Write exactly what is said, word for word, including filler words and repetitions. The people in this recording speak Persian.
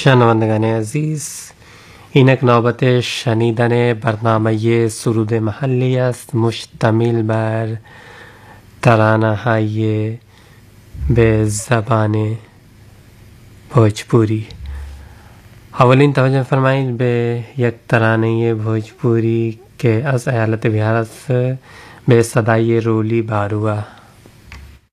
شنوندگان عزیز، اینک نوبت شنیدن برنامه سرود محلی است مشتمل بر ترانه های به زبان بھوجپوری. اولین توجه فرمایید به یک ترانه بھوجپوری که از ایالت بهار است به صدای رولی باروه.